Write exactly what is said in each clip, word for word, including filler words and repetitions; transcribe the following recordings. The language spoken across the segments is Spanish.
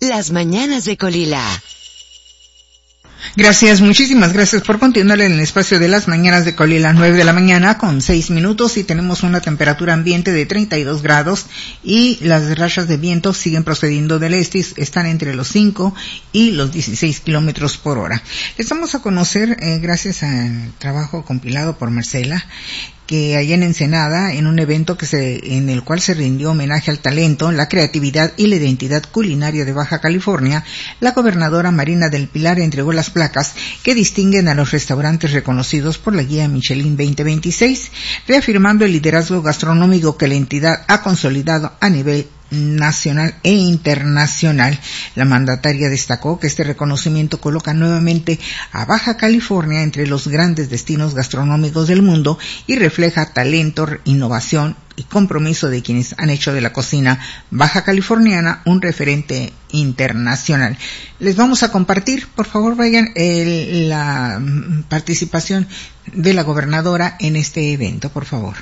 Las mañanas de Colila. Gracias, muchísimas gracias por continuar en el espacio de las mañanas de Colila, nueve de la mañana con seis minutos, y tenemos una temperatura ambiente de treinta y dos grados y las rachas de viento siguen procediendo del este, están entre los cinco y los dieciséis kilómetros por hora. Les vamos a conocer, eh, gracias al trabajo compilado por Marcela, que allá en Ensenada, en un evento que se, en el cual se rindió homenaje al talento, la creatividad y la identidad culinaria de Baja California, la gobernadora Marina del Pilar entregó las placas que distinguen a los restaurantes reconocidos por la guía Michelin veinte veintiséis, reafirmando el liderazgo gastronómico que la entidad ha consolidado a nivel nacional e internacional. La mandataria destacó que este reconocimiento coloca nuevamente a Baja California entre los grandes destinos gastronómicos del mundo y refleja talento, innovación y compromiso de quienes han hecho de la cocina baja californiana un referente internacional. Les vamos a compartir, por favor, vayan el, la participación de la gobernadora en este evento, por favor.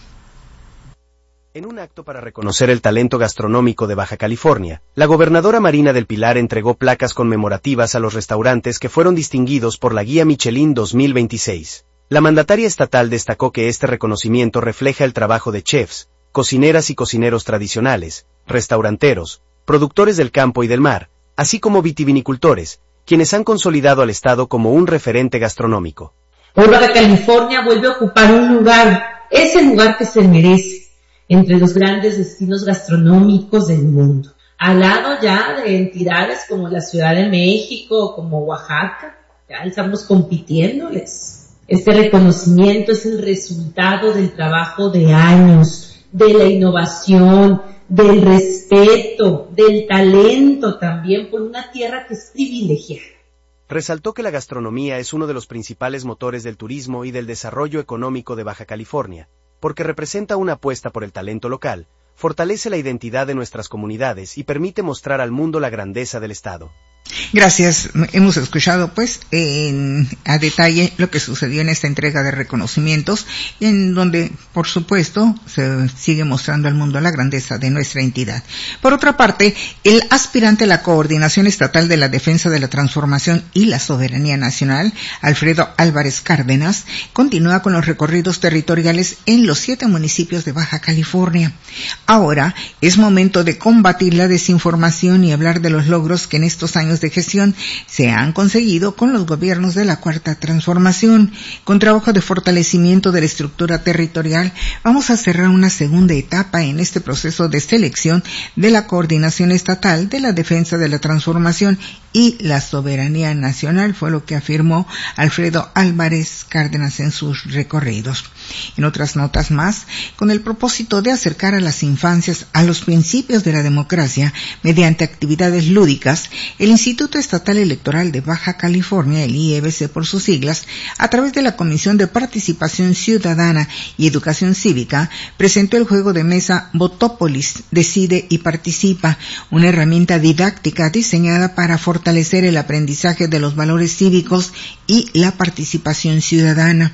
En un acto para reconocer el talento gastronómico de Baja California, la gobernadora Marina del Pilar entregó placas conmemorativas a los restaurantes que fueron distinguidos por la guía Michelin dos mil veintiséis. La mandataria estatal destacó que este reconocimiento refleja el trabajo de chefs, cocineras y cocineros tradicionales, restauranteros, productores del campo y del mar, así como vitivinicultores, quienes han consolidado al estado como un referente gastronómico. Hoy Baja California vuelve a ocupar un lugar, ese lugar que se merece, entre los grandes destinos gastronómicos del mundo, al lado ya de entidades como la Ciudad de México, como Oaxaca. Ya estamos compitiéndoles. Este reconocimiento es el resultado del trabajo de años, de la innovación, del respeto, del talento también por una tierra que es privilegiada. Resaltó que la gastronomía es uno de los principales motores del turismo y del desarrollo económico de Baja California, porque representa una apuesta por el talento local, fortalece la identidad de nuestras comunidades y permite mostrar al mundo la grandeza del estado. Gracias. Hemos escuchado pues en, a detalle lo que sucedió en esta entrega de reconocimientos, en donde por supuesto se sigue mostrando al mundo la grandeza de nuestra entidad. Por otra parte, el aspirante a la Coordinación Estatal de la Defensa de la Transformación y la Soberanía Nacional, Alfredo Álvarez Cárdenas, continúa con los recorridos territoriales en los siete municipios de Baja California. Ahora es momento de combatir la desinformación y hablar de los logros que en estos años de gestión se han conseguido con los gobiernos de la Cuarta Transformación. Con trabajo de fortalecimiento de la estructura territorial, vamos a cerrar una segunda etapa en este proceso de selección de la Coordinación Estatal de la Defensa de la Transformación y la Soberanía Nacional, fue lo que afirmó Alfredo Álvarez Cárdenas en sus recorridos. En otras notas más, con el propósito de acercar a las infancias a los principios de la democracia mediante actividades lúdicas, el Instituto Estatal Electoral de Baja California, el I E B C por sus siglas, a través de la Comisión de Participación Ciudadana y Educación Cívica, presentó el juego de mesa Votópolis, Decide y Participa, una herramienta didáctica diseñada para fortalecer el aprendizaje de los valores cívicos y la participación ciudadana.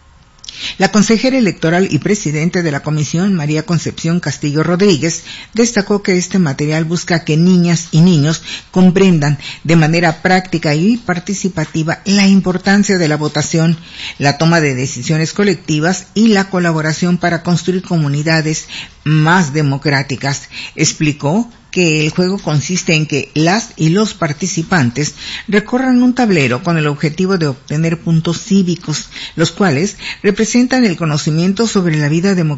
La consejera electoral y presidente de la comisión, María Concepción Castillo Rodríguez, destacó que este material busca que niñas y niños comprendan de manera práctica y participativa la importancia de la votación, la toma de decisiones colectivas y la colaboración para construir comunidades más democráticas. Explicó que el juego consiste en que las y los participantes recorran un tablero con el objetivo de obtener puntos cívicos, los cuales representan el conocimiento sobre la vida democrática